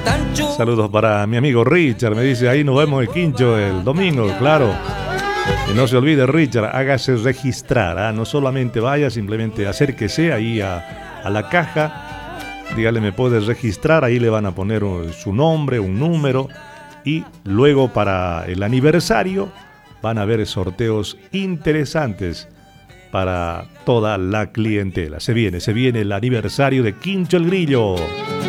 Saludos para mi amigo Richard, me dice, ahí nos vemos el Quincho el domingo, claro. Y no se olvide, Richard, hágase registrar, ¿eh? No solamente vaya, simplemente acérquese ahí a la caja, dígale, me puedes registrar, ahí le van a poner su nombre, un número, y luego para el aniversario van a haber sorteos interesantes para toda la clientela. Se viene el aniversario de Quincho el Grillo.